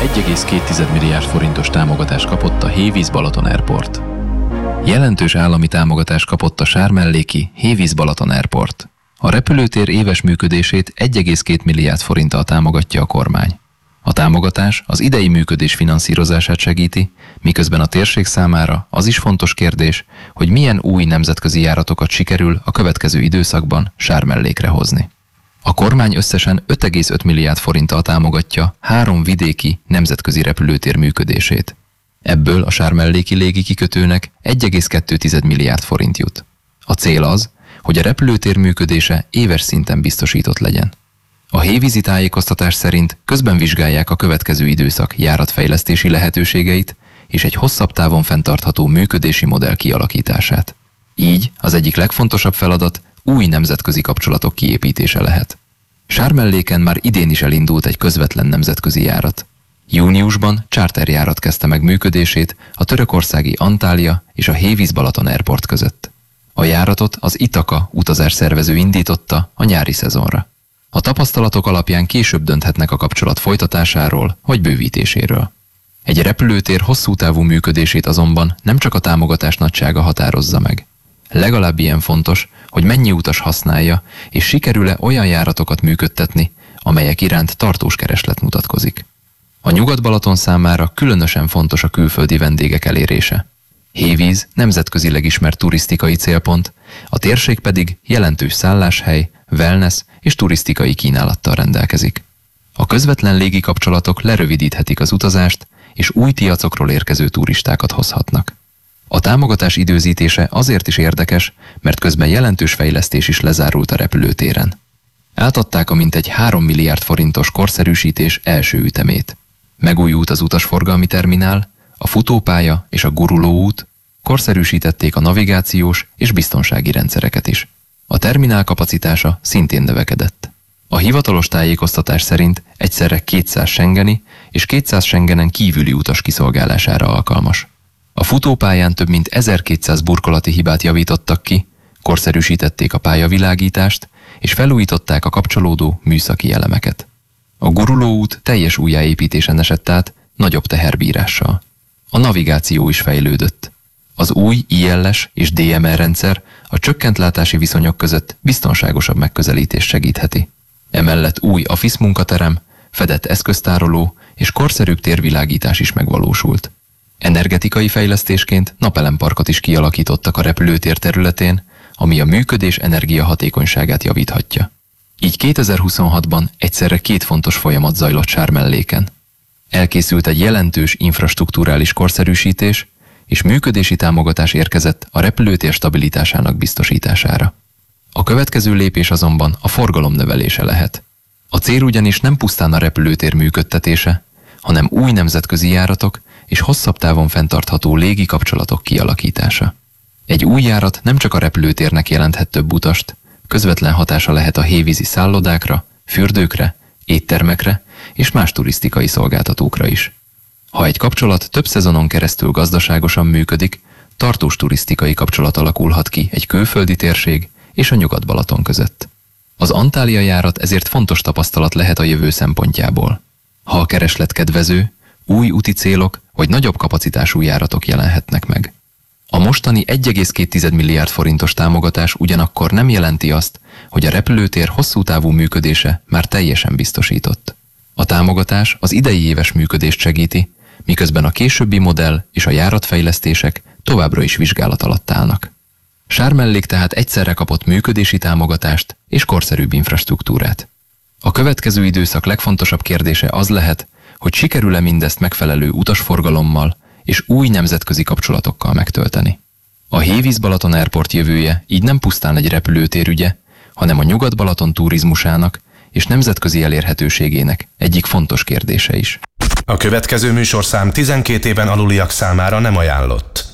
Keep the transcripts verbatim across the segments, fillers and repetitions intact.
egy egész két milliárd forintos támogatást kapott a Hévíz Balaton Airport. Jelentős állami támogatást kapott a sármelléki Hévíz Balaton Airport. A repülőtér éves működését egy egész két milliárd forinttal támogatja a kormány. A támogatás az idei működés finanszírozását segíti, miközben a térség számára az is fontos kérdés, hogy milyen új nemzetközi járatokat sikerül a következő időszakban sármellékre hozni. A kormány összesen öt egész öt milliárd forinttal támogatja három vidéki nemzetközi repülőtér működését. Ebből a sármelléki légikikötőnek egy egész két milliárd forint jut. A cél az, hogy a repülőtér működése éves szinten biztosított legyen. A hévízi tájékoztatás szerint közben vizsgálják a következő időszak járatfejlesztési lehetőségeit és egy hosszabb távon fenntartható működési modell kialakítását. Így az egyik legfontosabb feladat új nemzetközi kapcsolatok kiépítése lehet. Sármelléken már idén is elindult egy közvetlen nemzetközi járat. Júniusban charterjárat kezdte meg működését a törökországi Antalya és a Hévíz Balaton Airport között. A járatot az Ithaca utazásszervező indította a nyári szezonra. A tapasztalatok alapján később dönthetnek a kapcsolat folytatásáról vagy bővítéséről. Egy repülőtér hosszú távú működését azonban nem csak a támogatás nagysága határozza meg. Legalább ilyen fontos, hogy mennyi utas használja, és sikerül-e olyan járatokat működtetni, amelyek iránt tartós kereslet mutatkozik. A Nyugat-Balaton számára különösen fontos a külföldi vendégek elérése. Hévíz nemzetközileg ismert turisztikai célpont, a térség pedig jelentős szálláshely, wellness és turisztikai kínálattal rendelkezik. A közvetlen légikapcsolatok lerövidíthetik az utazást, és új piacokról érkező turistákat hozhatnak. A támogatás időzítése azért is érdekes, mert közben jelentős fejlesztés is lezárult a repülőtéren. Átadták a mintegy három milliárd forintos korszerűsítés első ütemét. Megújult az utasforgalmi terminál, a futópálya és a gurulóút, korszerűsítették a navigációs és biztonsági rendszereket is. A terminál kapacitása szintén növekedett. A hivatalos tájékoztatás szerint egyszerre kétszáz schengeni és kétszáz schengenen kívüli utas kiszolgálására alkalmas. A futópályán több mint ezerkétszáz burkolati hibát javítottak ki, korszerűsítették a pályavilágítást és felújították a kapcsolódó műszaki elemeket. A gurulóút teljes újjáépítésen esett át, nagyobb teherbírással. A navigáció is fejlődött. Az új I L S és D M R rendszer a csökkent látási viszonyok között biztonságosabb megközelítést segítheti. Emellett új A F I S munkaterem, fedett eszköztároló és korszerűbb térvilágítás is megvalósult. Energetikai fejlesztésként napelemparkot is kialakítottak a repülőtér területén, ami a működés energiahatékonyságát javíthatja. Így kétezer-huszonhatban egyszerre két fontos folyamat zajlott Sármelléken. Elkészült egy jelentős infrastrukturális korszerűsítés, és működési támogatás érkezett a repülőtér stabilitásának biztosítására. A következő lépés azonban a forgalom növelése lehet. A cél ugyanis nem pusztán a repülőtér működtetése, hanem új nemzetközi járatok és hosszabb távon fenntartható légi kapcsolatok kialakítása. Egy új járat nem csak a repülőtérnek jelenthet több utast, közvetlen hatása lehet a hévízi szállodákra, fürdőkre, éttermekre és más turisztikai szolgáltatókra is. Ha egy kapcsolat több szezonon keresztül gazdaságosan működik, tartós turisztikai kapcsolat alakulhat ki egy külföldi térség és a Nyugat-Balaton között. Az Antalya járat ezért fontos tapasztalat lehet a jövő szempontjából. Ha a kereslet kedvező, új úti célok vagy nagyobb kapacitású járatok jelenhetnek meg. A mostani egy egész két milliárd forintos támogatás ugyanakkor nem jelenti azt, hogy a repülőtér hosszú távú működése már teljesen biztosított. A támogatás az idei éves működést segíti, miközben a későbbi modell és a járatfejlesztések továbbra is vizsgálat alatt állnak. Sármellék tehát egyszerre kapott működési támogatást és korszerűbb infrastruktúrát. A következő időszak legfontosabb kérdése az lehet, hogy sikerül-e mindezt megfelelő utasforgalommal és új nemzetközi kapcsolatokkal megtölteni. A Hévíz Balaton Airport jövője így nem pusztán egy repülőtér ügye, hanem a Nyugat-Balaton turizmusának és nemzetközi elérhetőségének egyik fontos kérdése is. A következő műsorszám tizenkét éven aluliak számára nem ajánlott.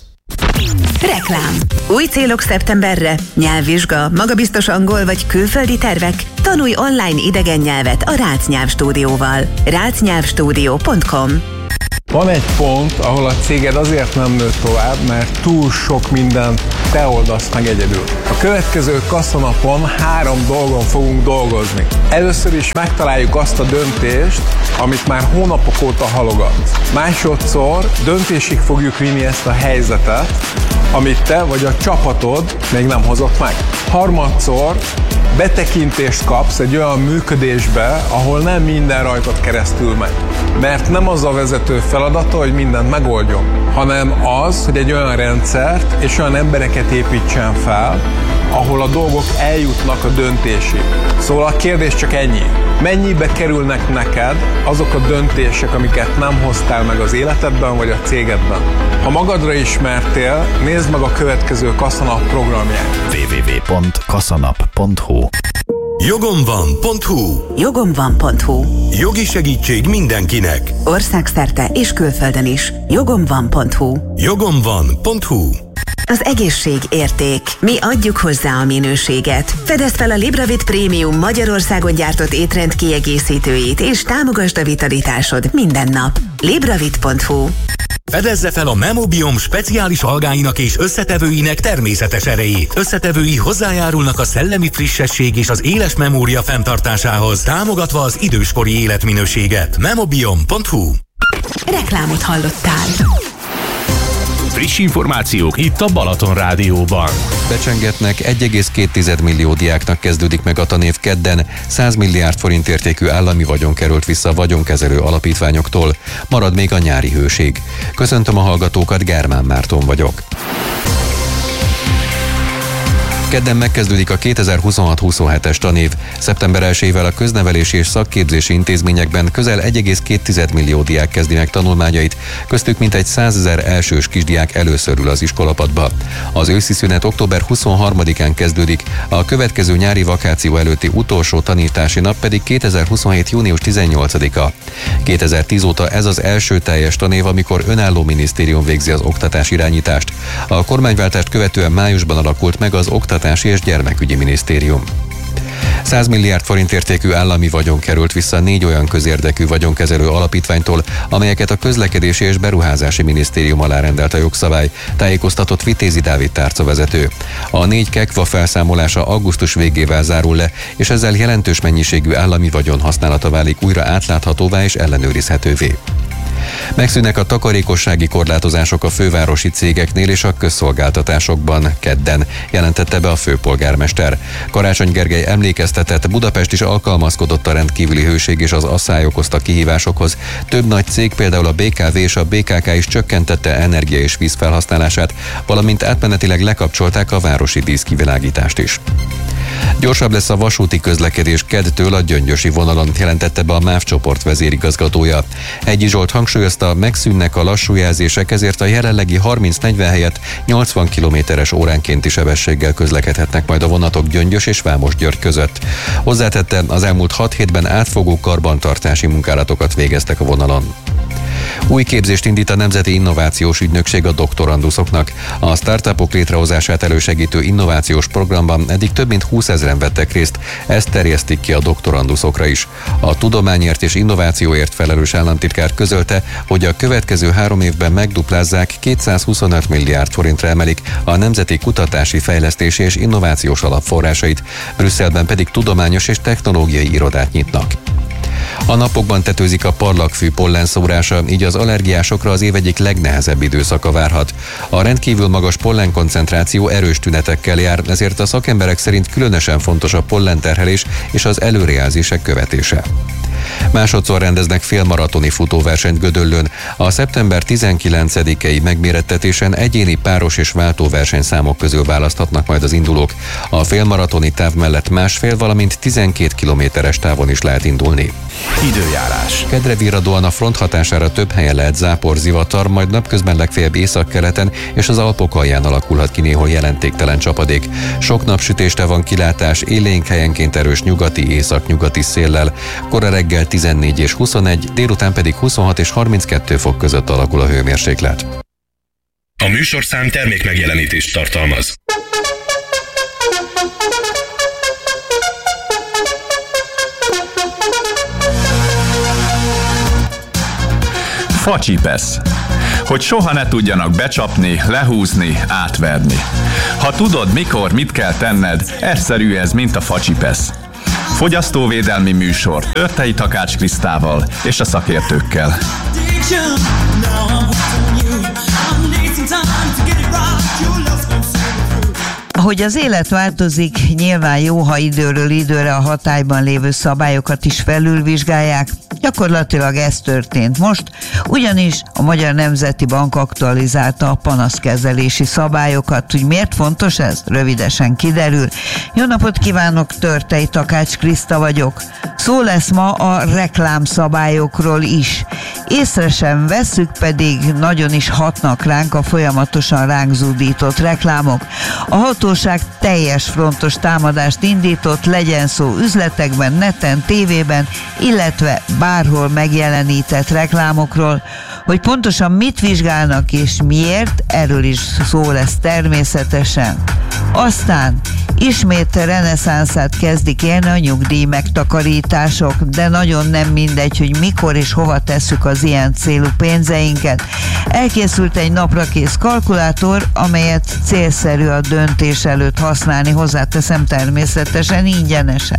Reklám. Új célok szeptemberre? Nyelvvizsga, magabiztos angol vagy külföldi tervek? Tanulj online idegen nyelvet a Rácz Nyelvstúdióval. rácz nyelvstúdió pont com Van egy pont, ahol a céged azért nem nő tovább, mert túl sok mindent te oldasz meg egyedül. A következő kasszanapon három dolgon fogunk dolgozni. Először is megtaláljuk azt a döntést, amit már hónapok óta halogatsz. Másodszor döntésig fogjuk vinni ezt a helyzetet, amit te vagy a csapatod még nem hozott meg. Harmadszor betekintést kapsz egy olyan működésbe, ahol nem minden rajtad keresztül megy. Mert nem az a vezető feladata, hogy mindent megoldjon, hanem az, hogy egy olyan rendszert és olyan embereket építsen fel, ahol a dolgok eljutnak a döntésig. Szóval a kérdés csak ennyi. Mennyibe kerülnek neked azok a döntések, amiket nem hoztál meg az életedben vagy a cégedben? Ha magadra ismertél, nézd meg a következő Kassanap programját. double-u double-u double-u pont kassanap pont hu jogomvan.hu jogomvan.hu Jogi segítség mindenkinek. Országszerte és külföldön is. jogomvan.hu jogomvan.hu Az egészség érték. Mi adjuk hozzá a minőséget. Fedezd fel a Libravit Prémium Magyarországon gyártott étrend kiegészítőit, és támogasd a vitalitásod minden nap. libravit pont hu Fedezze fel a Memobiom speciális algáinak és összetevőinek természetes erejét. Összetevői hozzájárulnak a szellemi frissesség és az éles memória fenntartásához, támogatva az időskori életminőséget. Memobiom pont hu Reklámot hallottál. Friss információk itt a Balaton Rádióban. Becsengetnek egy egész két millió diáknak kezdődik meg a tanév kedden, száz milliárd forint értékű állami vagyon került vissza a vagyonkezelő alapítványoktól. Marad még a nyári hőség. Köszöntöm a hallgatókat, Germán Márton vagyok. Kedden megkezdődik a kétezer-huszonhat huszonhetes tanév. Szeptember elsejével a köznevelési és szakképzési intézményekben közel egy egész két millió diák kezdi meg tanulmányait, köztük mintegy százezer elsős kisdiák először ül az iskolapadba. Az őszi szünet október huszonharmadikán kezdődik, a következő nyári vakáció előtti utolsó tanítási nap pedig kétezer-huszonhét június tizennyolcadika. kétezer-tíz óta ez az első teljes tanév, amikor önálló minisztérium végzi az oktatás irányítást. A kormányváltást követően májusban alakult meg az Oktatási és Gyermekügyi Minisztérium. száz milliárd forint értékű állami vagyon került vissza négy olyan közérdekű vagyonkezelő alapítványtól, amelyeket a Közlekedési és Beruházási Minisztérium alá rendelt a jogszabály, tájékoztatott Vitézi Dávid tárcavezető. A négy kekva felszámolása augusztus végével zárul le, és ezzel jelentős mennyiségű állami vagyon használata válik újra átláthatóvá és ellenőrizhetővé. Megszűnnek a takarékossági korlátozások a fővárosi cégeknél és a közszolgáltatásokban kedden, jelentette be a főpolgármester. Karácsony Gergely emlékeztetett, Budapest is alkalmazkodott a rendkívüli hőség és az asszály okozta kihívásokhoz. Több nagy cég, például a bé ká vé és a bé ká ká is csökkentette energia és víz felhasználását, valamint átmenetileg lekapcsolták a városi díszkivilágítást is. Gyorsabb lesz a vasúti közlekedés keddtől a gyöngyösi vonalon, jelentette be a MÁV csoport vezérigazgatója. Egyi Zsolt hangsúlyozta, megszűnnek a lassú jelzések, ezért a jelenlegi harminc-negyven helyett nyolcvan kilométeres óránkénti sebességgel közlekedhetnek majd a vonatok Gyöngyös és Vámosgyörgy között. Hozzátette, az elmúlt hat hétben átfogó karbantartási munkálatokat végeztek a vonalon. Új képzést indít a Nemzeti Innovációs Ügynökség a doktoranduszoknak. A startupok létrehozását elősegítő innovációs programban eddig több mint húszezren vettek részt, ezt terjesztik ki a doktoranduszokra is. A tudományért és innovációért felelős államtitkár közölte, hogy a következő három évben megduplázzák, kétszázhuszonöt milliárd forintra emelik a Nemzeti Kutatási, Fejlesztési és Innovációs Alapforrásait, Brüsszelben pedig tudományos és technológiai irodát nyitnak. A napokban tetőzik a parlagfű pollenszórása, így az allergiásokra az év egyik legnehezebb időszaka várhat. A rendkívül magas pollenkoncentráció erős tünetekkel jár, ezért a szakemberek szerint különösen fontos a pollenterhelés és az előrejelzések követése. Másodszor rendeznek félmaratoni futóversenyt Gödöllőn. A szeptember tizenkilencedikei megmérettetésen egyéni, páros és váltóversenyszámok közül választhatnak majd az indulók. A félmaratoni táv mellett másfél, valamint tizenkét kilométeres távon is lehet indulni. Időjárás. Kedre virradóan a front hatására több helyen lehet zápor, zivatar, majd napközben legfeljebb északkeleten és az Alpok alján alakulhat ki néhol jelentéktelen csapadék. Sok napsütésre van kilátás, élénk helyenként erős nyugati, északnyugati széllel. Kora reggel tizennégy és huszonegy, délután pedig huszonhat és harminckettő fok között alakul a hőmérséklet. A műsorszám termékmegjelenítést tartalmaz. Facsipesz. Hogy soha ne tudjanak becsapni, lehúzni, átverni. Ha tudod, mikor, mit kell tenned, egyszerű ez, mint a facsipesz. Fogyasztóvédelmi műsor Törtei Takács Krisztával és a szakértőkkel. Ahogy az élet változik, nyilván jó, ha időről időre a hatályban lévő szabályokat is felülvizsgálják. Gyakorlatilag ez történt most, ugyanis a Magyar Nemzeti Bank aktualizálta a panaszkezelési szabályokat. Hogy miért fontos ez? Rövidesen kiderül. Jó napot kívánok, Törtei Takács Kriszta vagyok. Szó lesz ma a reklámszabályokról is. Észre sem vesszük, pedig nagyon is hatnak ránk a folyamatosan ránk zúdított reklámok. A hatóság teljes frontos támadást indított, legyen szó üzletekben, neten, tévében, illetve bárhol megjelenített reklámokról. Hogy pontosan mit vizsgálnak és miért, erről is szó lesz természetesen. Aztán ismét reneszánszát kezdik élni a nyugdíj megtakarítások, de nagyon nem mindegy, hogy mikor és hova tesszük az ilyen célú pénzeinket. Elkészült egy naprakész kalkulátor, amelyet célszerű a döntés előtt használni, hozzáteszem természetesen ingyenesen.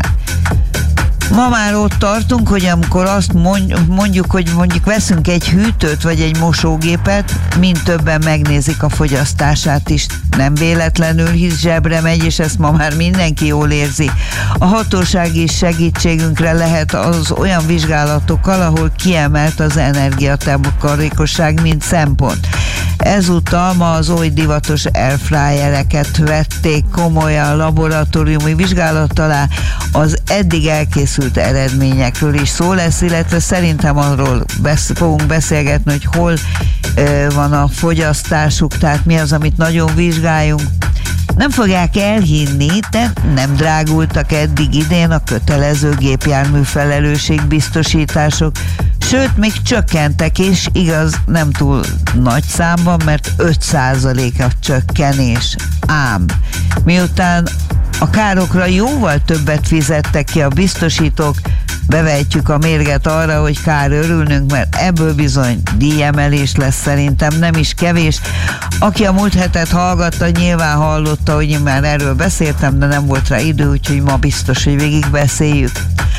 Ma már ott tartunk, hogy amikor azt mondjuk, hogy mondjuk veszünk egy hűtőt vagy egy mosógépet, mind többen megnézik a fogyasztását is. Nem véletlenül, hisz zsebre megy, és ezt ma már mindenki jól érzi. A hatóság is segítségünkre lehet az olyan vizsgálatokkal, ahol kiemelt az energiatakarékosság, mint szempont. Ezúttal ma az oly divatos airfryereket vették komolyan laboratóriumi vizsgálat alá, az eddig elkészült eredményekről is szó lesz, illetve szerintem arról besz- fogunk beszélgetni, hogy hol ö, van a fogyasztásuk, tehát mi az, amit nagyon vizsgáljunk. Nem fogják elhinni, de nem drágultak eddig idén a kötelező gépjármű felelősségbiztosítások, sőt, még csökkentek is, igaz, nem túl nagy számban, mert öt százalék a csökkenés. Ám, miután a károkra jóval többet fizettek ki a biztosítók, bevetjük a mérget arra, hogy kár örülnünk, mert ebből bizony díjemelés lesz, szerintem nem is kevés. Aki a múlt hetet hallgatta, nyilván hallotta, hogy én már erről beszéltem, de nem volt rá idő, úgyhogy ma biztos, hogy végig beszéljük.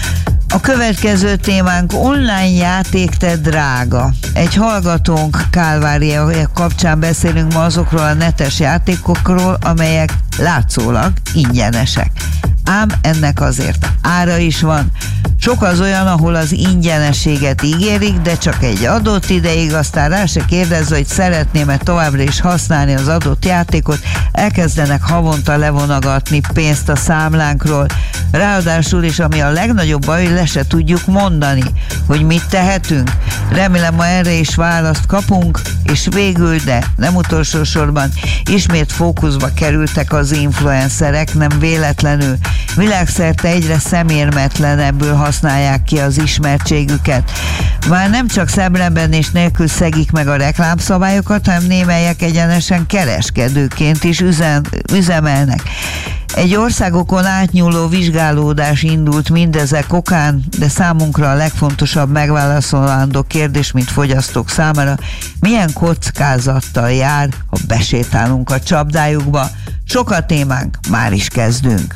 A következő témánk online játék, te drága. Egy hallgatónk Kálvária kapcsán beszélünk ma azokról a netes játékokról, amelyek látszólag ingyenesek. Ám ennek azért ára is van. Sok az olyan, ahol az ingyenességet ígérik, de csak egy adott ideig, aztán rá se kérdezve, hogy szeretném-e továbbra is használni az adott játékot, elkezdenek havonta levonogatni pénzt a számlánkról. Ráadásul is, ami a legnagyobb baj, hogy le se tudjuk mondani, hogy mit tehetünk. Remélem, ma erre is választ kapunk, és végül, de nem utolsó sorban, ismét fókuszba kerültek az influencerek, nem véletlenül. Világszerte egyre szemérmetlenebbül használják ki az ismertségüket. Már nem csak szemreben és nélkül szegik meg a reklámszabályokat, hanem némelyek egyenesen kereskedőként is üzen, üzemelnek. Egy országokon átnyúló vizsgálódás indult mindezek okán, de számunkra a legfontosabb megválaszolandó kérdés, mint fogyasztók számára, milyen kockázattal jár, ha besétálunk a csapdájukba. Sok a témánk, már is kezdünk.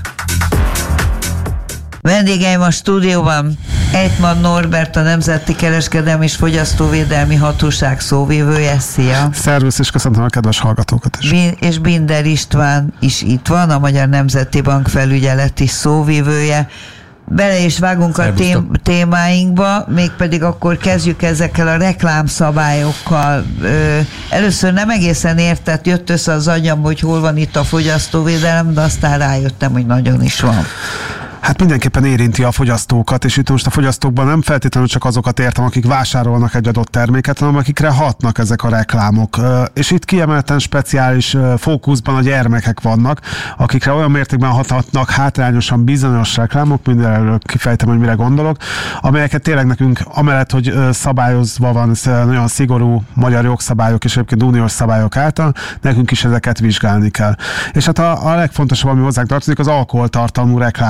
Vendégeim a stúdióban Ejtman Norbert, a Nemzeti Kereskedelmi és Fogyasztóvédelmi Hatóság szóvivője. Szia! Szervusz, és köszöntöm a kedves hallgatókat is. Bin- és Binder István is itt van, a Magyar Nemzeti Bank felügyeleti szóvivője. Bele is vágunk a tém- témáinkba, mégpedig akkor kezdjük ezekkel a reklámszabályokkal. Ö, először nem egészen értett, jött össze az agyam, hogy hol van itt a fogyasztóvédelem, de aztán rájöttem, hogy nagyon is van. Hát mindenképpen érinti a fogyasztókat, és itt most a fogyasztókban nem feltétlenül csak azokat értem, akik vásárolnak egy adott terméket, hanem akikre hatnak ezek a reklámok. És itt kiemelten speciális fókuszban a gyermekek vannak, akikre olyan mértékben hathatnak hátrányosan bizonyos reklámok, mindenről kifejtem, hogy mire gondolok, amelyeket tényleg nekünk, amellett, hogy szabályozva van nagyon szigorú magyar jogszabályok és egyébként uniós szabályok által, nekünk is ezeket vizsgálni kell. És hát a, a legfontosabb, ami hozzánk tartozik, az alkoholtartalmú reklámok tilalma.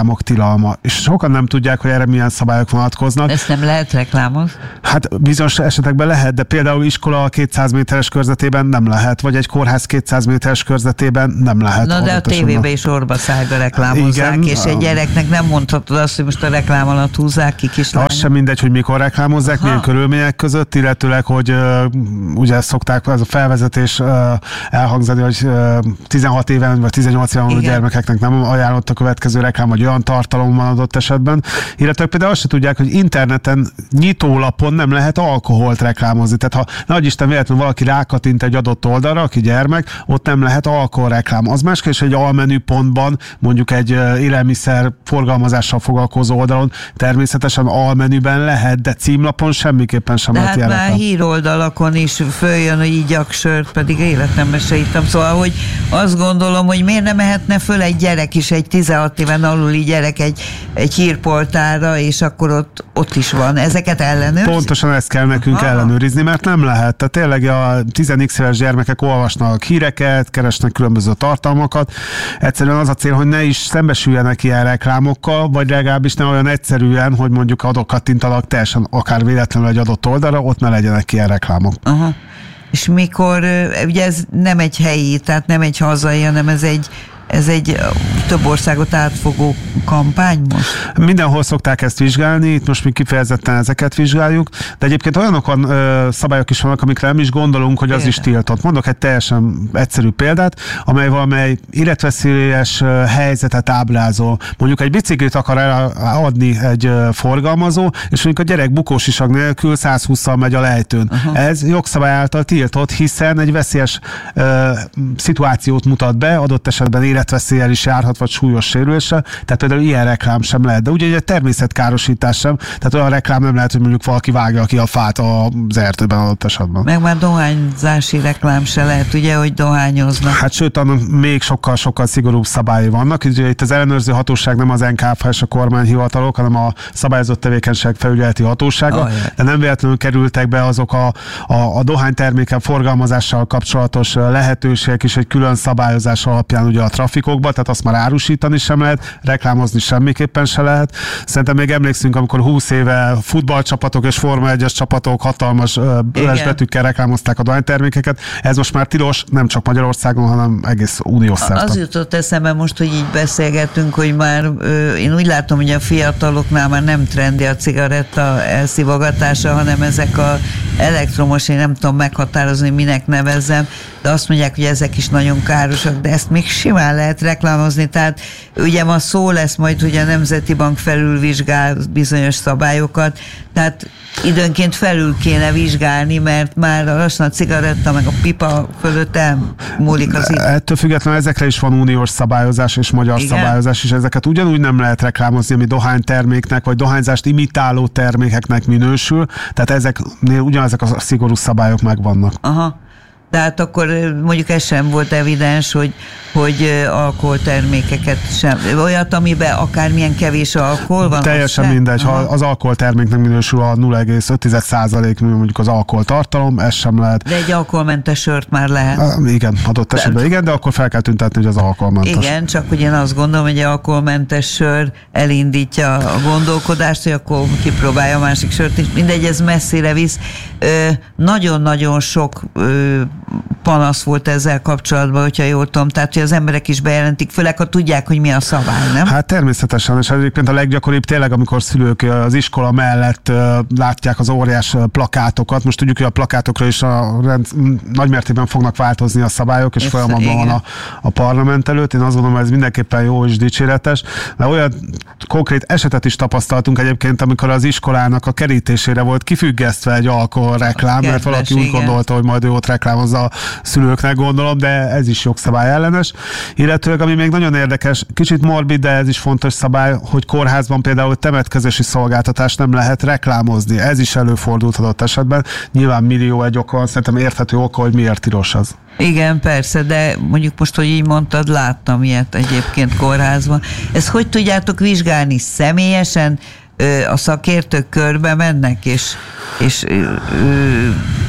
tilalma. És sokan nem tudják, hogy erre milyen szabályok vonatkoznak. Ezt nem lehet reklámozni? Hát bizonyos esetekben lehet, de például iskola kétszáz méteres körzetében nem lehet, vagy egy kórház kétszáz méteres körzetében nem lehet. Na de a tévében is orba szájba reklámozzák, igen, és egy gyereknek nem mondhatod azt, hogy most a reklám alatt húzzák ki kislányok. Az sem mindegy, hogy mikor reklámozzák, aha, milyen körülmények között, illetőleg, hogy uh, ugye szokták ez a felvezetés uh, elhangzani, hogy uh, tizenhat éven vagy tizennyolc éven a gyermekeknek nem ajánlott a következő reklám, vagy olyan tartalom van adott esetben. Illetve például azt se tudják, hogy interneten nyitólapon nem lehet alkoholt reklámozni. Tehát ha nagy Isten véletlenül valaki rákattint egy adott oldalra, aki gyermek, ott nem lehet alkoholreklám. Az más kérdés, egy almenüpontban, mondjuk egy uh, élelmiszer forgalmazással foglalkozó oldalon természetesen almenüben lehet, de címlapon semmiképpen sem lehet ilyen reklám. De hát már híroldalakon is följön, hogy igyak sört, pedig életemben se ittam. Szóval, hogy azt gondolom, hogy miért nem mehetne föl egy gyerek is, egy tizenhat éven aluli gyerek egy, egy hírportára, és akkor ott, ott is van. Ezeket ellenőrzik? Pontosan ezt kell nekünk aha, ellenőrizni, mert nem lehet. Tehát tényleg a tíz éves gyermekek olvasnak híreket, keresnek különböző tartalmakat. Egyszerűen az a cél, hogy ne is szembesüljenek ilyen reklámokkal, vagy legalábbis ne olyan egyszerűen, hogy mondjuk adok kattintanak teljesen akár véletlenül egy adott oldalra, ott ne legyenek ilyen reklámok. Aha. És mikor, ugye ez nem egy helyi, tehát nem egy hazai, hanem ez egy Ez egy több országot átfogó kampány most? Mindenhol szokták ezt vizsgálni, itt most mi kifejezetten ezeket vizsgáljuk, de egyébként olyanok van, ö, szabályok is vannak, amikre nem is gondolunk, hogy az Például. is tiltott. Mondok egy teljesen egyszerű példát, amely valamely életveszélyes helyzetet ábrázol. Mondjuk egy biciklit akar adni egy forgalmazó, és mondjuk a gyerek bukósisak nélkül száz hússzal megy a lejtőn. Aha. Ez jogszabály által tiltott, hiszen egy veszélyes ö, szituációt mutat be, adott esetben életveszéllyel is járhat, vagy súlyos sérüléssel, tehát például ilyen reklám sem lehet. De ugye egy természetkárosítás sem, tehát olyan reklám nem lehet, hogy mondjuk valaki vágja ki a fát az erdőben adott esetben. Meg már dohányzási reklám se lehet, ugye, hogy dohányoznak. Hát sőt, annak még sokkal-sokkal szigorúbb szabályi vannak. Ugye itt az ellenőrző hatóság nem az en ká ef és a kormányhivatalok, hanem a szabályozott tevékenység felügyeleti hatósága, oh, de nem véletlenül kerültek be azok a, a, a dohánytermékek forgalmazással kapcsolatos lehetőségek is egy külön szabályozás alapján ugye a trafikokba, tehát azt már árusítani sem lehet, reklámozni semmiképpen se lehet. Szerintem még emlékszünk, amikor húsz éve futballcsapatok és Forma egyes csapatok hatalmas öles betűkkel reklámozták a dohánytermékeket. Ez most már tilos, nem csak Magyarországon, hanem egész uniós szerte. Az jutott eszembe most, hogy így beszélgetünk, hogy már én úgy látom, hogy a fiataloknál már nem trendi a cigaretta elszívogatása, hanem ezek a elektromos, én nem tudom meghatározni, minek nevezzem, de azt mondják, hogy ezek is nagyon károsak, de ezt még simán lehet reklámozni, tehát ugye ma szó lesz majd, hogy a Nemzeti Bank felülvizsgál bizonyos szabályokat, tehát időnként felül kéne vizsgálni, mert már lassan a cigaretta meg a pipa fölött elmúlik az idő. Ettől függetlenül ezekre is van uniós szabályozás és magyar Igen? szabályozás, és ezeket ugyanúgy nem lehet reklámozni, ami dohányterméknek vagy dohányzást imitáló termékeknek minősül, tehát ezeknél ugyanezek a szigorú szabályok megvannak. Aha. Tehát akkor mondjuk ez sem volt evidens, hogy, hogy alkoholtermékeket sem. Olyat, amiben akármilyen kevés alkohol van? Teljesen mindegy. Ha az alkoholterméknek minősül a nulla egész öt százalék mondjuk az alkoholtartalom, ez sem lehet. De egy alkoholmentes sört már lehet. Uh, igen, adott esetben de... igen, de akkor fel kell tüntetni, hogy az alkoholmentes. Igen, csak hogy én azt gondolom, hogy egy alkoholmentes sör elindítja a gondolkodást, hogy akkor kipróbálja a másik sört, és mindegy, ez messzire visz. Ö, nagyon-nagyon sok ö, panasz volt ezzel kapcsolatban, hogyha jól tudom, tehát hogy az emberek is bejelentik, főleg ha tudják, hogy mi a szabály, nem? Hát természetesen, és egyébként a leggyakoribb tényleg, amikor szülők az iskola mellett uh, látják az óriás plakátokat, most tudjuk, hogy a plakátokra is a rend, nagymértékben fognak változni a szabályok, és Össze, folyamatban igen. van a, a parlament előtt. Én azt gondolom, hogy ez mindenképpen jó és dicséretes, de olyan konkrét esetet is tapasztaltunk egyébként, amikor az iskolának a kerítésére volt kifüggesztve egy alkoholreklám, mert valaki úgy gondolta, hogy majd ő ott reklámozza a szülőknek, gondolom, de ez is jogszabály ellenes. Illetőleg, ami még nagyon érdekes, kicsit morbid, de ez is fontos szabály, hogy kórházban például temetkezési szolgáltatást nem lehet reklámozni. Ez is előfordult adott esetben. Nyilván millió egy oka van, szerintem érthető oka, hogy miért tilos az. Igen, persze, de mondjuk most, hogy így mondtad, láttam ilyet egyébként kórházban. Ezt hogy tudjátok vizsgálni? Személyesen a szakértők körbe mennek, és, és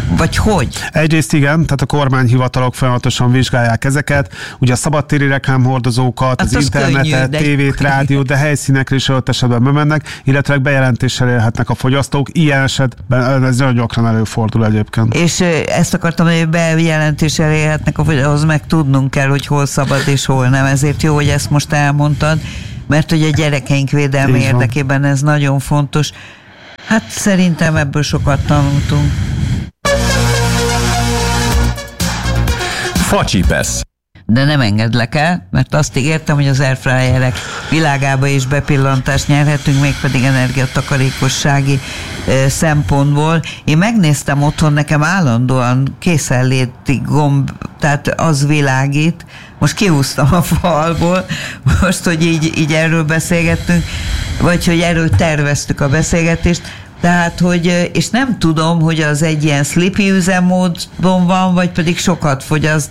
Vagy hogy? Egyrészt igen, tehát a kormányhivatalok folyamatosan vizsgálják ezeket, ugye a szabadtéri reklámhordozókat, hát az, az internetet, könnyű, tévét, rádiót, de helyszínekre is ott esetben bemennek, illetve bejelentéssel élhetnek a fogyasztók. Ilyen esetben ez nagyon gyakran előfordul egyébként. És ezt akartam, hogy bejelentéssel élhetnek a fogyasztók, ahhoz meg tudnunk kell, hogy hol szabad és hol nem. Ezért jó, hogy ezt most elmondtad, mert hogy a gyerekeink védelme érdekében ez nagyon fontos. Hát szerintem ebből sokat tanultunk. Facsipesz. De nem engedlek el, mert azt ígértem, hogy az airfryerek világába is bepillantást nyerhetünk, mégpedig energiatakarékossági e, szempontból. Én megnéztem otthon, nekem állandóan készenléti gomb, tehát az világít. Most kihúztam a falból, most, hogy így, így erről beszélgettünk, vagy hogy erről terveztük a beszélgetést. Tehát, hogy, és nem tudom, hogy az egy ilyen sleepy üzemmódban van, vagy pedig sokat fogyaszt.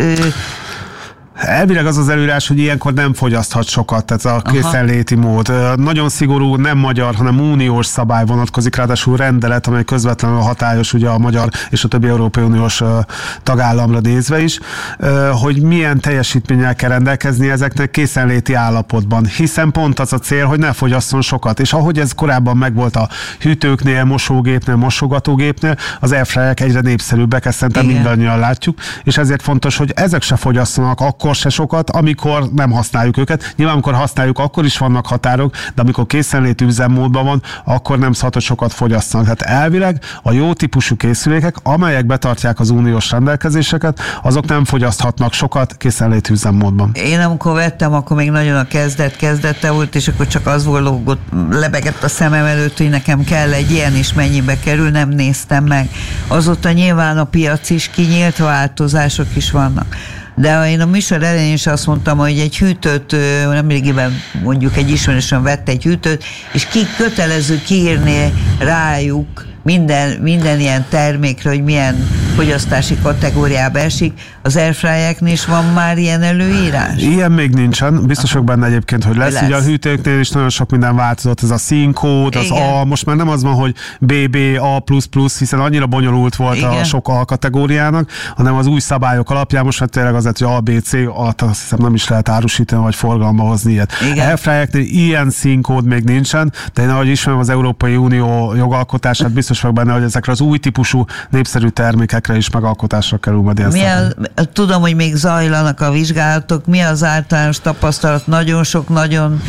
Elvileg az az előírás, hogy ilyenkor nem fogyaszthat sokat, tehát a készenléti mód. Nagyon szigorú, nem magyar, hanem uniós szabály vonatkozik, ráadásul rendelet, amely közvetlenül hatályos ugye a magyar és a többi Európai Uniós tagállamra nézve is, hogy milyen teljesítménnyel kell rendelkezni ezeknek készenléti állapotban, hiszen pont az a cél, hogy ne fogyasszon sokat. És ahogy ez korábban megvolt a hűtőknél, mosógépnél, mosogatógépnél, az airfryerek egyre népszerűbbek, ezt szerintem mindannyian látjuk, és ezért fontos, hogy ezek se fogyasszanak akkor se sokat, amikor nem használjuk őket. Nyilván, amikor használjuk, akkor is vannak határok, de amikor készenléti üzemmódban van, akkor nem szabad, hogy sokat fogyasszanak. Tehát elvileg a jó típusú készülékek, amelyek betartják az uniós rendelkezéseket, azok nem fogyaszthatnak sokat készenléti üzemmódban. Én amikor vettem, akkor még nagyon a kezdet kezdete volt, és akkor csak az volt, lógott, lebegett a szemem előtt, hogy nekem kell egy ilyen is, mennyibe kerül, nem néztem meg. Azóta nyilván a piac is kinyílt, változások is vannak. De én a műsor elején is azt mondtam, hogy egy hűtőt, nemrégiben mondjuk egy ismerősöm vett egy hűtőt, és ki kötelező kiírni rájuk minden, minden ilyen termékre, hogy milyen fogyasztási kategóriába esik. Az airfryereknél is van már ilyen előírás? Ilyen még nincsen. Biztos vagyok benne egyébként, hogy lesz. lesz. Ugye a hűtőknél is nagyon sok minden változott. Ez a színkód, az igen. A, most már nem az van, hogy bé bé, A plusz plusz, hiszen annyira bonyolult volt igen. A sok A kategóriának, hanem az új szabályok alapján most már tényleg az, hogy A, B, C, A-t azt hiszem nem is lehet árusítani, vagy forgalomba hozni ilyet. Airfryereknél ilyen színkód még nincsen, de én ahogy ismerem az Európai Unió jogalkotását, biztos vagyok benne, hogy ezekre az új típusú népszerű termékekre is megalkotásra kerül majd ezt. Tudom, hogy még zajlanak a vizsgálatok. Mi az általános tapasztalat? Nagyon sok, nagyon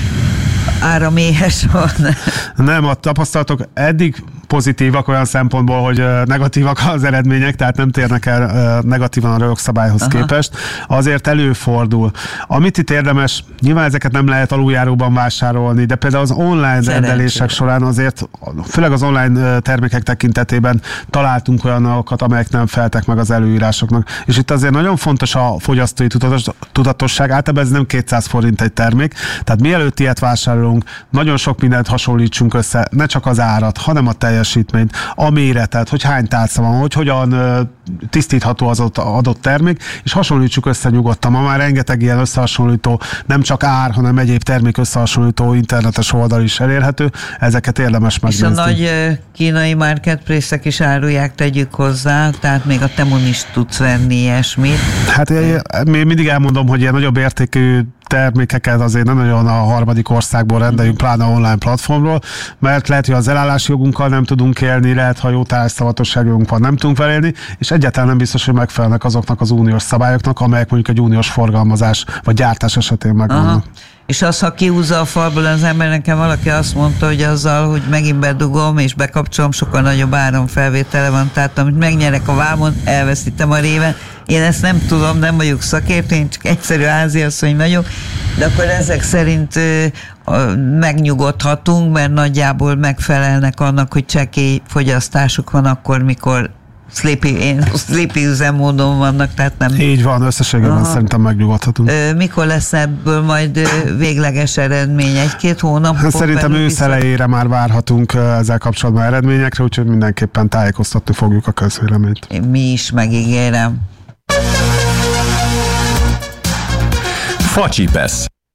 áraméhes van. Nem, a tapasztalatok eddig pozitívak olyan szempontból, hogy negatívak az eredmények, tehát nem térnek el negatívan a jogszabályhoz Aha. képest. Azért előfordul. Amit itt érdemes, nyilván ezeket nem lehet aluljáróban vásárolni, de például az online Szerencsére. rendelések során azért, főleg az online termékek tekintetében találtunk olyanokat, amelyek nem feltek meg az előírásoknak. És itt azért nagyon fontos a fogyasztói tudatos, tudatosság. Általában ez nem kétszáz forint egy termék, tehát mielőtt ilyet vásárolunk, nagyon sok mindent hasonlítsunk össze, ne csak az árat, hanem a teljesítményt, a méretet, hogy hány tálca van, hogy hogyan tisztítható az adott termék, és hasonlítsuk össze nyugodtan. Ma már rengeteg ilyen összehasonlító, nem csak ár, hanem egyéb termék összehasonlító internetes oldal is elérhető, ezeket érdemes megnézni. És a nagy kínai marketplace-ek is árulják, tegyük hozzá, tehát még a Temun is tudsz venni ilyesmit. Hát én mindig elmondom, hogy ilyen nagyobb értékű termékeket azért nem nagyon a harmadik országból rendeljünk, pláne online platformról, mert lehet, hogy az elállási jogunkkal nem tudunk élni, lehet, ha jó társzavatossági jogunk van, nem tudunk vele élni, és egyáltalán nem biztos, hogy megfelelnek azoknak az uniós szabályoknak, amelyek mondjuk egy uniós forgalmazás vagy gyártás esetén megvannak. És az, ha kihúzza a falból az ember, nekem valaki azt mondta, hogy azzal, hogy megint bedugom és bekapcsolom, sokkal nagyobb áramfelvétele van, tehát amit megnyerek a vámon, elveszítem a réven. Én ezt nem tudom, nem vagyok szakértő, én csak egyszerű háziasszony vagyok, de akkor ezek szerint ö, ö, megnyugodhatunk, mert nagyjából megfelelnek annak, hogy csekély fogyasztásuk van akkor, mikor Sleepy, én sleepy üzemmódon vannak, tehát nem... Így van, összességében Aha. szerintem megnyugodhatunk. Ö, mikor lesz ebből majd ö, végleges eredmény? Egy-két hónap? Hát szerintem ősz elejére már várhatunk ezzel kapcsolatban eredményekre, úgyhogy mindenképpen tájékoztatni fogjuk a közvéleményt. Mi is megígérem. Facsipesz.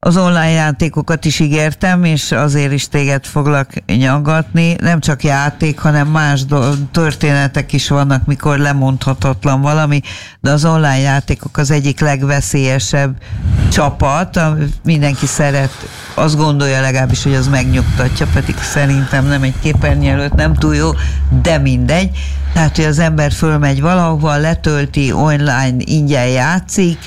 az online játékokat is ígértem, és azért is téged foglak nyaggatni. Nem csak játék, hanem más do- történetek is vannak, mikor lemondhatatlan valami, de az online játékok az egyik legveszélyesebb csapat, mindenki szeret, azt gondolja legalábbis, hogy az megnyugtatja, pedig szerintem nem egy képernyő előtt nem túl jó, de mindegy. Tehát, hogy az ember fölmegy valahova, letölti, online ingyen játszik,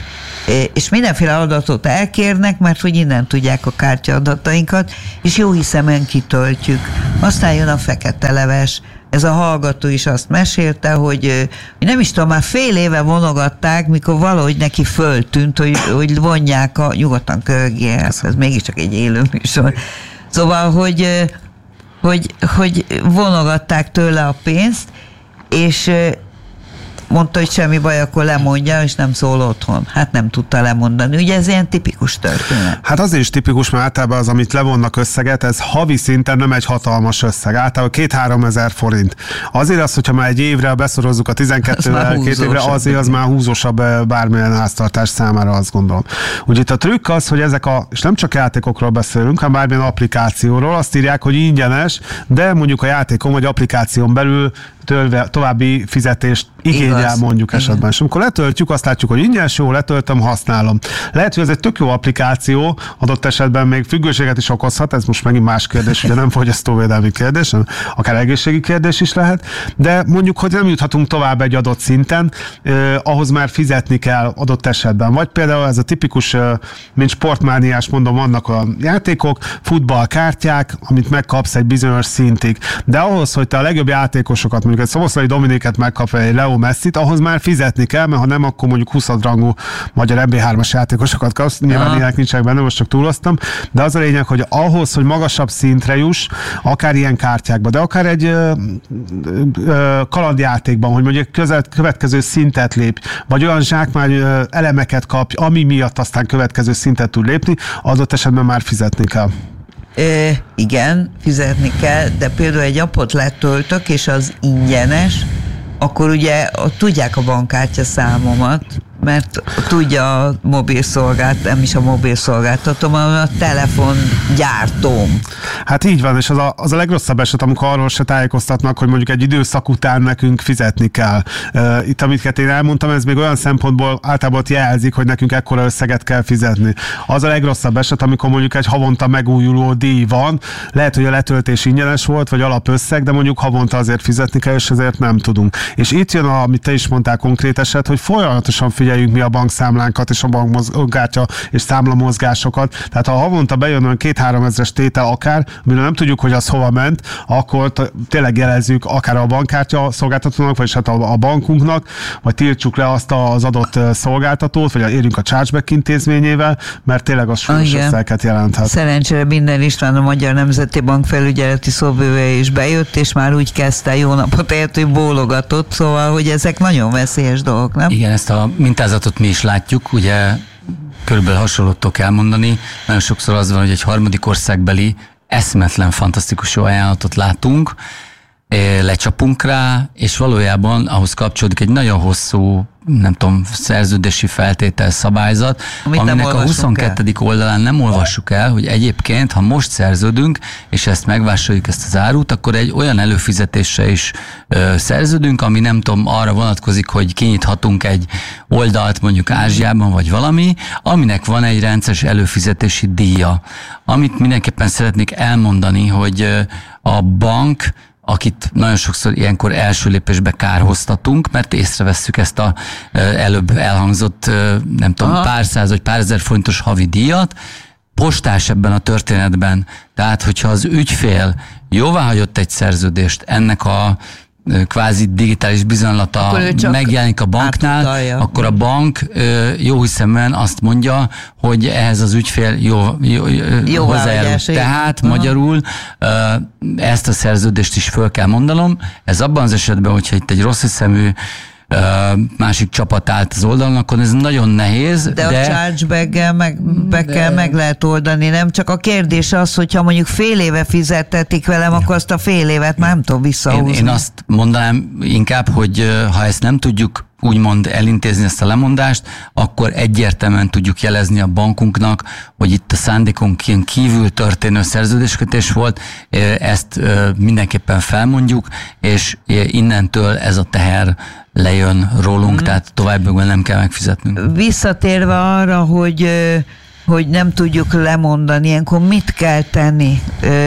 és mindenféle adatot elkérnek, mert hogy innen tudják a kártyaadatainkat, és jó hiszemen kitöltjük. Aztán jön a fekete leves. Ez a hallgató is azt mesélte, hogy, hogy nem is tudom, már fél éve vonogatták, mikor valahogy neki föltűnt, hogy, hogy vonják a nyugodtan kölgél, ez mégiscsak egy élő műsor. Szóval, hogy, hogy, hogy vonogatták tőle a pénzt, és mondta, hogy semmi baj, akkor lemondja, és nem szól otthon. Hát nem tudta lemondani. Ugye ez ilyen tipikus történet. Hát azért is tipikus, mert általában az, amit levonnak összeget, ez havi szinten nem egy hatalmas összeg. Általában két-három ezer forint. Azért az, hogyha már egy évre beszorozzuk a tizenkettővel, két évre, azért az már húzósabb bármilyen háztartás számára, azt gondolom. Ugye itt a trükk az, hogy ezek a, és nem csak játékokról beszélünk, hanem bármilyen applikációról, azt írják, hogy ingyenes, de mondjuk a játékon vagy applikáción belül tőle, további fizetést igényel, igaz, mondjuk igen. Esetben. És amikor letöltjük, azt látjuk, hogy ingyenes, jó, letöltöm, használom. Lehet, hogy ez egy tök jó applikáció, adott esetben még függőséget is okozhat, ez most megint más kérdés, ugye nem fogyasztóvédelmi kérdés, akár egészségi kérdés is lehet, de mondjuk, hogy nem juthatunk tovább egy adott szinten, eh, ahhoz már fizetni kell adott esetben. Vagy például ez a tipikus, eh, mint sportmániás, mondom, vannak a játékok, futballkártyák, amit megkapsz egy bizonyos szintig. De ahhoz, hogy te a legjobb játékosokat, mondjuk egy Szoboszlai Dominiket megkap, egy Leo Messit, ahhoz már fizetni kell, mert ha nem, akkor mondjuk huszadrangú magyar em bé hármas játékosokat kapsz, nyilván ilyenek nincsenek benne, most csak túloztam, de az a lényeg, hogy ahhoz, hogy magasabb szintre juss, akár ilyen kártyákban, de akár egy ö, ö, kalandjátékban, hogy mondjuk közel, következő szintet lép, vagy olyan zsákmány ö, elemeket kap, ami miatt aztán következő szintet tud lépni, adott esetben már fizetni kell. Ö, igen, fizetni kell, de például egy appot letöltök, és az ingyenes, akkor ugye tudják a bankkártya számomat, mert tudja a mobilszolgált, nem is a mobilszolgáltatom, hanem a telefongyártóm. Hát így van, és az a, az a legrosszabb eset, amikor arról se tájékoztatnak, hogy mondjuk egy időszak után nekünk fizetni kell. Uh, itt, amit én elmondtam, ez még olyan szempontból általában jelzik, hogy nekünk ekkora összeget kell fizetni. Az a legrosszabb eset, amikor mondjuk egy havonta megújuló díj van, lehet, hogy a letöltés ingyenes volt, vagy alapösszeg, de mondjuk havonta azért fizetni kell, és ezért nem tudunk. És itt jön, a, amit te is mondtál, konkrét eset, hogy folyamatosan figyeljünk mi a bankszámlánkat és a bankkártya és számlamozgásokat. Tehát ha havonta bejön olyan két-három ezres tétel akár, amiről nem tudjuk, hogy az hova ment, akkor t- tényleg jelezzük akár a bankkártya szolgáltatónak, vagy hát a, a bankunknak, vagy tiltsuk le azt az adott szolgáltatót, vagy érjünk a chargeback intézményével, mert tényleg az súlyos összeget jelenthet. Szerencsére Binder István, a Magyar Nemzeti Bank felügyeleti szóvivője is bejött, és már úgy kezdte, jó napot ért, hogy bólogatott, szóval, hogy ezek nagyon veszélyes dolgok, nem? Igen, ezt a mintázatot mi is látjuk, ugye körülbelül hasonlót tudok elmondani. Nagyon sokszor az van, hogy egy harmadik országbeli eszmetlen, fantasztikus jó ajánlatot látunk, lecsapunk rá, és valójában ahhoz kapcsolódik egy nagyon hosszú, nem tudom, szerződési feltétel szabályzat, amit aminek a huszonkettedik oldalán nem olvassuk el, hogy egyébként, ha most szerződünk, és ezt megvásároljuk, ezt az árut, akkor egy olyan előfizetésre is ö, szerződünk, ami nem tudom, arra vonatkozik, hogy kinyithatunk egy oldalt mondjuk Ázsiában, vagy valami, aminek van egy rendszeres előfizetési díja. Amit mindenképpen szeretnék elmondani, hogy ö, a bank, akit nagyon sokszor ilyenkor első lépésbe kárhoztatunk, mert észrevesszük ezt a előbb elhangzott, nem tudom, Aha. pár száz vagy pár ezer forintos havi díjat, postás ebben a történetben. Tehát, hogyha az ügyfél jóváhagyott egy szerződést, ennek a kvázi digitális bizonylata megjelenik a banknál, átudalja. Akkor a bank jó hiszeműen azt mondja, hogy ehhez az ügyfél jó, jó, jó hozzájárul. Tehát Aha. magyarul ezt a szerződést is föl kell mondanom. Ez abban az esetben, hogyha itt egy rossz hiszemű másik csapat állt az oldalon, akkor ez nagyon nehéz. De, de a chargeback-gel meg, be de... kell, meg lehet oldani, nem? Csak a kérdés az, hogyha mondjuk fél éve fizettetik velem, akkor azt a fél évet már nem tudom visszahúzni. Én, én azt mondanám inkább, hogy ha ezt nem tudjuk úgymond elintézni ezt a lemondást, akkor egyértelműen tudjuk jelezni a bankunknak, hogy itt a szándékon kívül történő szerződéskötés volt, ezt mindenképpen felmondjuk, és innentől ez a teher lejön rólunk, mm. tehát továbbban nem kell megfizetnünk. Visszatérve arra, hogy, hogy nem tudjuk lemondani, ilyenkor mit kell tenni?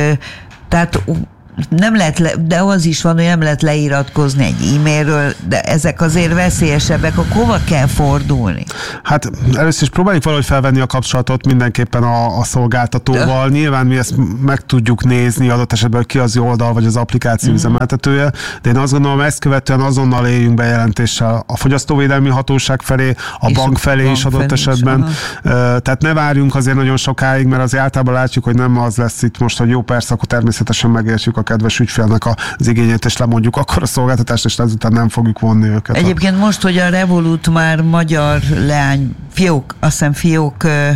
Tehát nem lehet, le, de az is van, hogy nem lehet leiratkozni egy e-mailről, de ezek azért veszélyesebbek, akkor hova kell fordulni? Hát először is próbáljuk valahogy felvenni a kapcsolatot mindenképpen a, a szolgáltatóval. De. Nyilván mi ezt meg tudjuk nézni adott esetben, hogy ki az oldal, vagy az applikáció mm. üzemeltetője, de én azt gondolom, ezt követően azonnal éljünk bejelentéssel a fogyasztóvédelmi hatóság felé, a és bank felé bank is adott felé esetben. Is, tehát ne várjunk azért nagyon sokáig, mert azért általában látjuk, hogy nem az lesz itt most, hogy jó, persze, akkor természetesen megértjük a kedves ügyfélnek az igényét, és lemondjuk akkor a szolgáltatást, és ezután nem fogjuk vonni őket. Egyébként most, hogy a Revolut már magyar leány, fiók, azt hiszem fiók,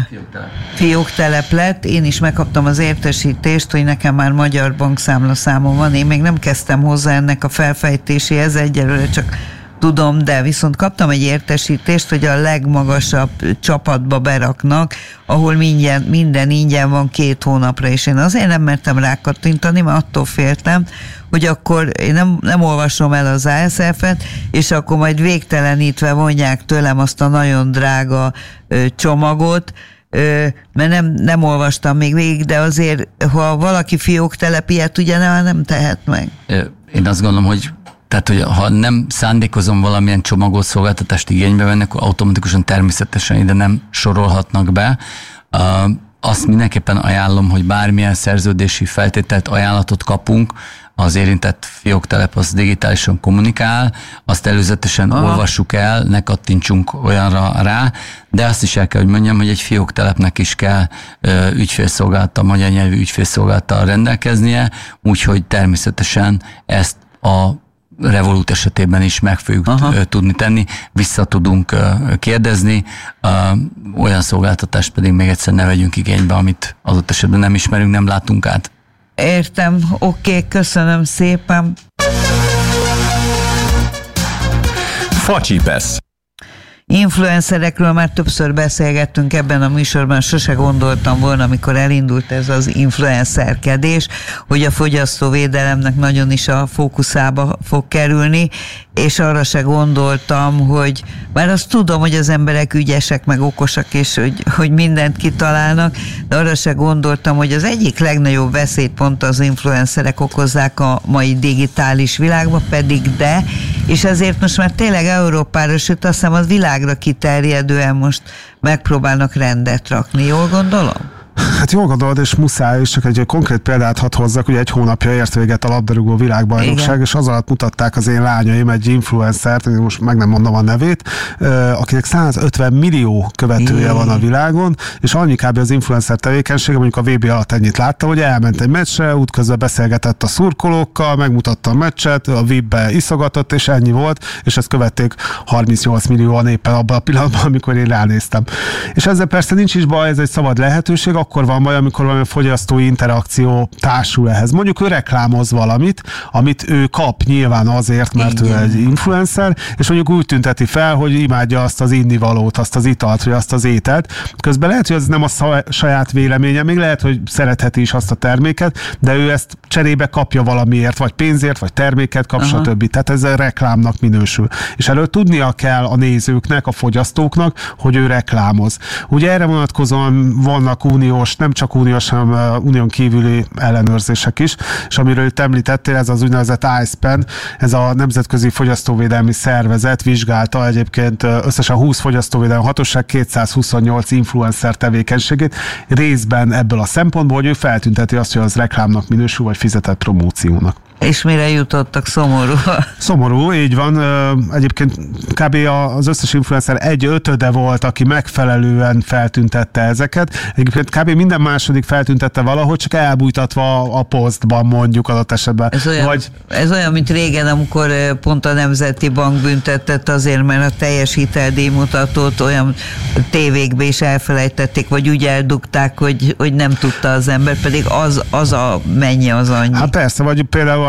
fiók telep lett, én is megkaptam az értesítést, hogy nekem már magyar bankszámlaszámom van, én még nem kezdtem hozzá ennek a felfejtéséhez, egyelőre csak tudom, de viszont kaptam egy értesítést, hogy a legmagasabb csapatba beraknak, ahol minden, minden ingyen van két hónapra, és én azért nem mertem rákattintani, mert attól féltem, hogy akkor én nem, nem olvasom el az á es ef-et, és akkor majd végtelenítve vonják tőlem azt a nagyon drága ö, csomagot, ö, mert nem, nem olvastam még végig, de azért, ha valaki fióktelep ilyet, ugye nem, nem tehet meg. Én azt gondolom, hogy tehát, hogy ha nem szándékozom valamilyen csomagot, szolgáltatást igénybe venni, akkor automatikusan természetesen ide nem sorolhatnak be. Azt mindenképpen ajánlom, hogy bármilyen szerződési feltételt, ajánlatot kapunk, az érintett fióktelep az digitálisan kommunikál, azt előzetesen Aha. olvassuk el, ne kattintsunk olyanra rá, de azt is el kell, hogy mondjam, hogy egy fióktelepnek is kell ügyfélszolgálata, magyar nyelvű ügyfélszolgálattal rendelkeznie, úgyhogy természetesen ezt a Revolut esetében is meg fogjuk Aha. tudni tenni, vissza tudunk kérdezni, olyan szolgáltatást pedig még egyszer ne vegyünk igénybe, amit adott esetben nem ismerünk, nem látunk át. Értem, oké, okay, köszönöm szépen. Facsipesz. Influencerekről már többször beszélgettünk ebben a műsorban, sose gondoltam volna, amikor elindult ez az influencerkedés, hogy a fogyasztóvédelemnek nagyon is a fókuszába fog kerülni, és arra se gondoltam, hogy már azt tudom, hogy az emberek ügyesek, meg okosak, és hogy, hogy mindent kitalálnak, de arra se gondoltam, hogy az egyik legnagyobb veszélyt pont az influencerek okozzák a mai digitális világban, pedig de, és ezért most már tényleg Európára, sőt azt hiszem az világra kiterjedően most megpróbálnak rendet rakni. Jól gondolom? Hát jól gondolod, és muszáj, és csak egy konkrét példát hadd hozzak, ugye egy hónapja ért véget a labdarúgó világbajnokság, Igen. és az alatt mutatták az én lányaim egy influencert, most meg nem mondom a nevét, akinek százötven millió követője Igen. van a világon, és annyi kb. Az influencer tevékenysége, mondjuk a vé bé alatt ennyit látta, hogy elment egy meccsre, útközben beszélgetett a szurkolókkal, megmutatta a meccset, a vé bé-be iszogatott, és ennyi volt, és ezt követték harmincnyolc millióan éppen abban a pillanatban, amikor én ránéztem. És ezzel persze nincs is baj, ez egy szabad lehetőség, akkor van baj, amikor valami fogyasztói interakció társul ehhez. Mondjuk ő reklámoz valamit, amit ő kap nyilván azért, mert Igen. ő egy influencer, és mondjuk úgy tünteti fel, hogy imádja azt az innivalót, azt az italt, vagy azt az ételt. Közben lehet, hogy ez nem a saját véleménye, még lehet, hogy szeretheti is azt a terméket, de ő ezt cserébe kapja valamiért, vagy pénzért, vagy terméket kap, Aha. stb. Tehát ez a reklámnak minősül. És előtt tudnia kell a nézőknek, a fogyasztóknak, hogy ő reklámoz. Ugye erre vonatkozóan vannak uniós, nem csak uniós, hanem unión kívüli ellenőrzések is, és amiről itt említettél, ez az úgynevezett i es pé e en, ez a Nemzetközi Fogyasztóvédelmi Szervezet vizsgálta egyébként összesen húsz fogyasztóvédelmi hatóság kétszázhuszonnyolc influencer tevékenységét, részben ebből a szempontból, hogy ő feltünteti azt, hogy az reklámnak minősül, vagy fizetett promóciónak. És mire jutottak? Szomorú. Szomorú, így van. Egyébként kb. Az összes influencer egy ötöde volt, aki megfelelően feltüntette ezeket. Egyébként kb. Minden második feltüntette valahogy, csak elbújtatva a posztban mondjuk adott esetben. Ez olyan, Vagy... ez olyan, mint régen, amikor pont a Nemzeti Bank büntetett azért, mert a teljes hiteldíjmutatót olyan tévékbe is elfelejtették, vagy úgy eldugták, hogy, hogy nem tudta az ember, pedig az, az a mennyi, az annyi. Hát persze, vagy például a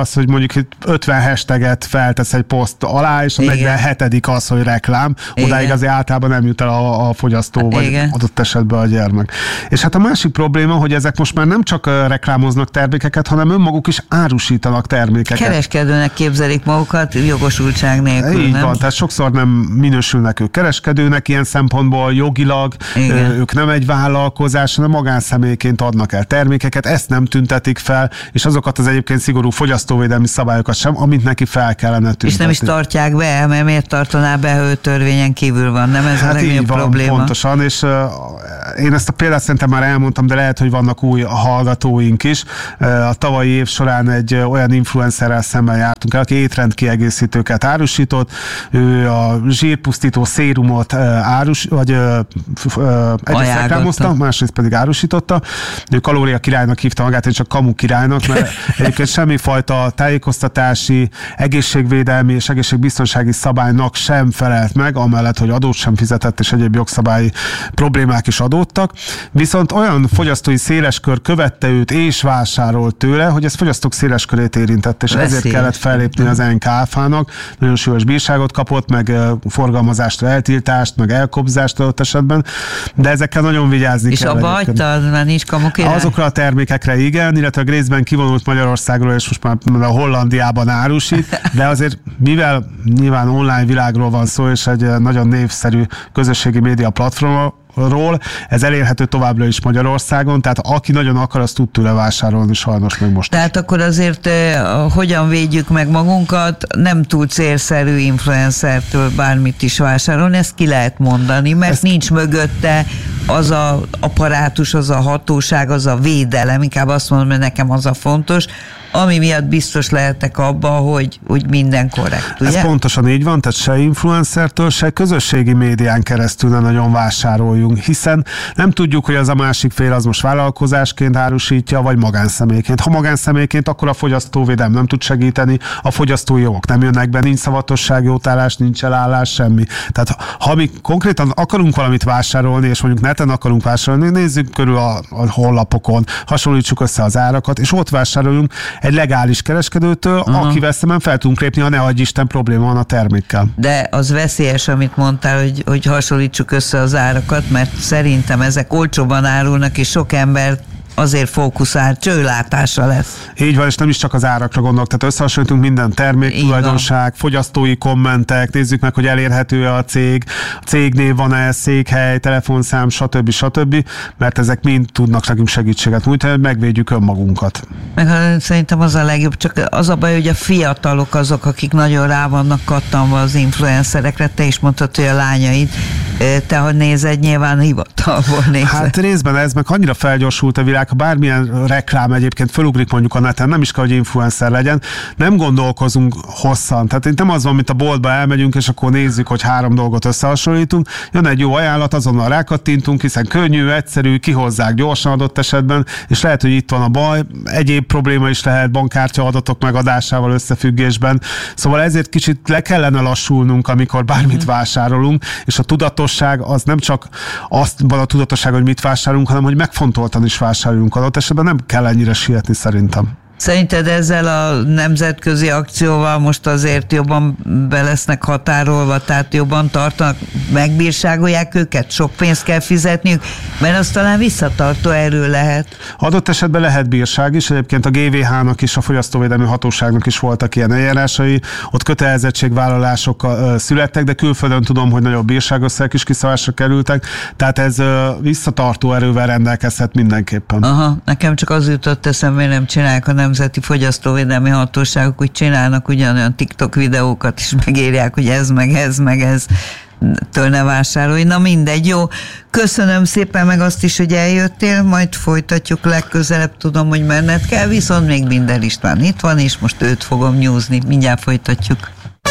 az, hogy mondjuk itt ötven hashtaget feltesz egy poszt alá, és a negyvenhetedik az, hogy reklám, odáig igen. azért általában nem jut el a, a fogyasztó, vagy igen. adott esetben a gyermek. És hát a másik probléma, hogy ezek most már nem csak reklámoznak termékeket, hanem önmaguk is árusítanak termékeket. Kereskedőnek képzelik magukat, jogosultság nélkül, Így nem? van, tehát sokszor nem minősülnek ők kereskedőnek, ilyen szempontból jogilag, igen. ők nem egy vállalkozás, hanem magánszemélyként adnak el termékeket, ezt nem tüntetik fel, és azokat az egyébként szigorú fogyasztóvédelmi szabályokat sem, amit neki fel kellene tüntetni. És nem is tartják be, mert miért tartaná be, ha ő törvényen kívül van, nem ez hát a legnagyobb van, probléma? Pontosan, és uh, én ezt a példát szerintem már elmondtam, de lehet, hogy vannak új hallgatóink is. Uh, a tavalyi év során egy uh, olyan influencerrel szemben jártunk el, aki étrendkiegészítőket árusított, ő a zsírpusztító szérumot uh, árus, vagy uh, uh, egyrészt reklámozta, másrészt pedig árusította. Ő kalória királynak hívta magát, én csak kamu királynak, mert egyébként semmifajta tájékoztatási, egészségvédelmi és egészségbiztonsági szabálynak sem felelt meg, amellett, hogy adót sem fizetett, és egyéb jogszabályi problémák is adódtak. Viszont olyan fogyasztói széleskör követte őt és vásárolt tőle, hogy ez fogyasztók széleskörét érintett, és Veszélyes. ezért kellett fellépni az en ká á fának. Nagyon súlyos bírságot kapott, meg forgalmazásra eltiltást, meg elkobzást adott esetben, de ezekkel nagyon vigyázni és kell. És abba hagytad, mert nincs kamu király? Azokra a termékekre igen, illetve részben kivonult Magyarországról, és most már a Hollandiában árusít, de azért mivel nyilván online világról van szó, és egy nagyon névszerű közösségi média platformról, ról. Ez elérhető továbbra is Magyarországon, tehát aki nagyon akar, azt tud tőle vásárolni sajnos meg most. Tehát is. Akkor azért eh, hogyan védjük meg magunkat, nem túl célszerű influencertől bármit is vásárolni, ezt ki lehet mondani, mert ezt... nincs mögötte az a apparátus, az a hatóság, az a védelem, inkább azt mondom, hogy nekem az a fontos, ami miatt biztos lehetek abba, hogy, hogy minden korrekt. Ugye? Ez pontosan így van, tehát se influencertől, se közösségi médián keresztül ne nagyon vásároljunk, hiszen nem tudjuk, hogy az a másik fél az most vállalkozásként árusítja, vagy magánszemélyként. Ha magánszemélyként, akkor a fogyasztóvédelem nem tud segíteni, a fogyasztói jogok nem jönnek be, nincs szavatossági jótállás, nincs elállás, semmi. Tehát ha mi konkrétan akarunk valamit vásárolni, és mondjuk neten akarunk vásárolni, nézzük körül a, a honlapokon, hasonlítsuk össze az árakat, és ott vásároljunk egy legális kereskedőtől, uh-huh. akivel szemben fel tudunk lépni, ha ne adj Isten probléma van a termékkel. De az veszélyes, amit mondtál, hogy, hogy hasonlítsuk össze az árakat, mert szerintem ezek olcsóban árulnak, és sok ember azért fókuszál, csőlátása lesz. Így van, és nem is csak az árakra gondolok, tehát összehasonlítunk minden termék, tulajdonság, fogyasztói kommentek, nézzük meg, hogy elérhető-e a cég, a cégnév van-e, székhely, telefonszám, stb. stb., mert ezek mind tudnak nekünk segítséget nyújtani, hogy megvédjük önmagunkat. Meg szerintem az a legjobb, csak az a baj, hogy a fiatalok azok, akik nagyon rá vannak kattanva az influencerekre, te is mondtad, hogy a lányaid, te, hogy nézed, nyilván hivatalból nézed. Hát részben ez, meg annyira felgyorsult a világ, ha bármilyen reklám egyébként fölugrik mondjuk a neten, nem is kell, hogy influencer legyen, nem gondolkozunk hosszan. Tehát itt nem az van, mint a boltba elmegyünk, és akkor nézzük, hogy három dolgot összehasonlítunk. Jön egy jó ajánlat, azonnal rákattintunk, hiszen könnyű, egyszerű, kihozzák gyorsan adott esetben, és lehet, hogy itt van a baj. Egyéb probléma is lehet bankkártya adatok megadásával összefüggésben. Szóval ezért kicsit le kellene lassulnunk, amikor bármit vásárolunk, és a tudatosság az nem csak azt van a tudatosság, hogy mit vásárolunk, hanem hogy megfontoltan is vásároljunk adott esetben, nem kell ennyire sietni szerintem. Szerinted ezzel a nemzetközi akcióval most azért jobban be lesznek határolva, tehát jobban tartanak, megbírságolják őket, sok pénzt kell fizetniük, mert az talán visszatartó erő lehet. Adott esetben lehet bírság is, egyébként a gé vé há-nak is, a Fogyasztóvédelmi Hatóságnak is voltak ilyen eljárásai, ott kötelezettségvállalások uh, születtek, de külföldön tudom, hogy nagyobb bírságösszegek is kiszabásra kerültek, tehát ez uh, visszatartó erővel rendelkezhet mindenképpen. Aha, nekem csak az jutott eszembe, nem csinálják a Nemzeti Fogyasztóvédelmi Hatóságok, úgy csinálnak ugyanolyan TikTok videókat is, megírják, hogy ez, meg ez, meg ez, től ne vásárolj. Na mindegy, jó. Köszönöm szépen meg azt is, hogy eljöttél, majd folytatjuk legközelebb, tudom, hogy menned kell, viszont még Binder István itt van, és most őt fogom nyúzni. Mindjárt folytatjuk.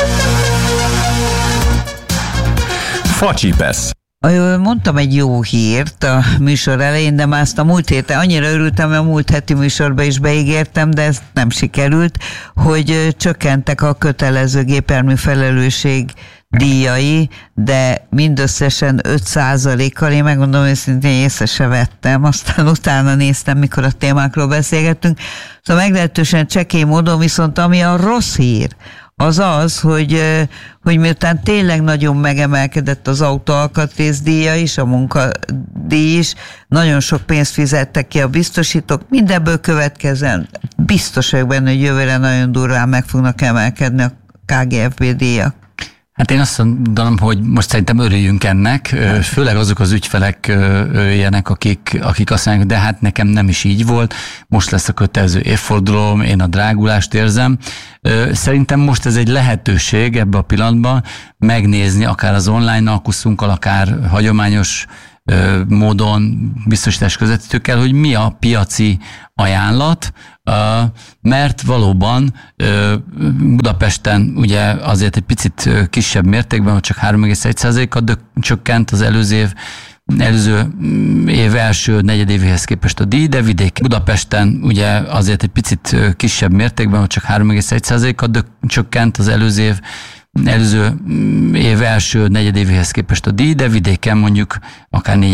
Facsipesz. Mondtam egy jó hírt a műsor elején, de már azt a múlt héten annyira örültem, mert a múlt heti műsorba is beígértem, de ez nem sikerült, hogy csökkentek a kötelező gépjármű felelősségnek díjai, de mindösszesen öt százalékkal, én megmondom őszintén, észre se vettem, aztán utána néztem, mikor a témákról beszélgettünk. Szóval meglehetősen csekély módon, viszont ami a rossz hír, az az, hogy, hogy miután tényleg nagyon megemelkedett az autóalkatrészdíja is, a munkadíj is, nagyon sok pénzt fizettek ki a biztosítók, mindebből következően biztos vagyok benne, hogy jövőre nagyon durván meg fognak emelkedni a ká gé ef bé díjak. Hát én azt mondanom, hogy most szerintem örüljünk ennek, főleg azok az ügyfelek ilyenek, akik, akik azt mondják, de hát nekem nem is így volt, most lesz a kötelező évfordulóm, én a drágulást érzem. Szerintem most ez egy lehetőség ebbe a pillanatban megnézni, akár az online alkuszunkkal, akár hagyományos módon biztosítás közvetítőkkel, hogy mi a piaci ajánlat, mert valóban Budapesten ugye azért egy picit kisebb mértékben, csak három egész egy százalékkal csökkent az előző év, előző év első negyedévéhez képest a díj, de vidék Budapesten ugye azért egy picit kisebb mértékben, csak három egész egy százalékkal csökkent az előző év, előző év első negyedévéhez képest a díj, de vidéken mondjuk akár négy